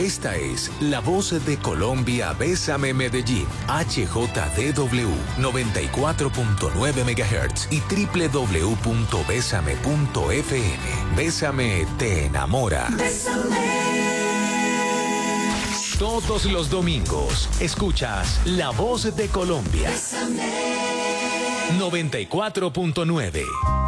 Esta es la voz de Colombia. Bésame Medellín, HJDW 94.9 MHz y www.besame.fm. Bésame te enamora. Todos los domingos escuchas La Voz de Colombia. 94.9.